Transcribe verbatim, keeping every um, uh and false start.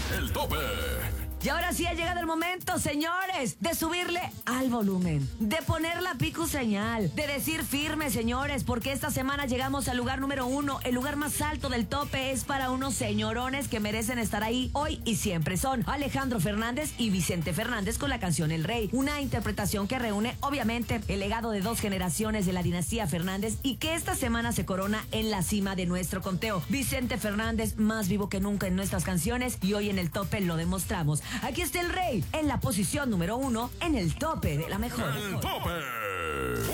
El Tope. Y ahora sí ha llegado el momento, señores, de subirle al volumen, de poner la pico señal, de decir firme, señores, porque esta semana llegamos al lugar número uno. El lugar más alto del tope es para unos señorones que merecen estar ahí hoy y siempre. Son Alejandro Fernández y Vicente Fernández con la canción El Rey. Una interpretación que reúne, obviamente, el legado de dos generaciones de la dinastía Fernández y que esta semana se corona en la cima de nuestro conteo. Vicente Fernández, más vivo que nunca en nuestras canciones, y hoy en el tope lo demostramos. Aquí está El Rey en la posición número uno en el tope de la mejor. El Tope.